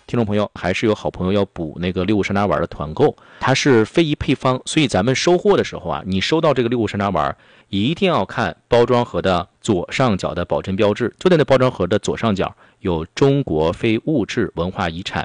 听众朋友，还是有好朋友要补那个六物山楂丸的团购，它是非遗配方，所以咱们收货的时候啊，你收到这个六物山楂丸，一定要看包装盒的左上角的保真标志，就在那包装盒的左上角有中国非物质文化遗产